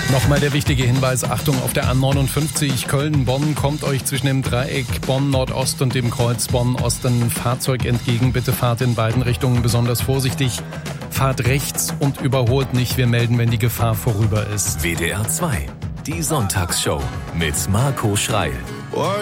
Nochmal der wichtige Hinweis, Achtung auf der A59 Köln-Bonn, kommt euch zwischen dem Dreieck Bonn-Nordost und dem Kreuz Bonn-Ost ein Fahrzeug entgegen. Bitte fahrt in beiden Richtungen besonders vorsichtig. Fahrt rechts und überholt nicht. Wir melden, wenn die Gefahr vorüber ist. WDR 2, die Sonntagsshow mit Marco Schreil.